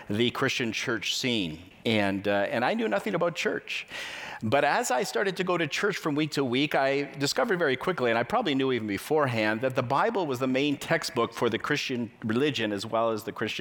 the Christian church scene. And I knew nothing about church. But as I started to go to church from week to week, I discovered very quickly, and I probably knew even beforehand, that the Bible was the main textbook for the Christian religion as well as the Christian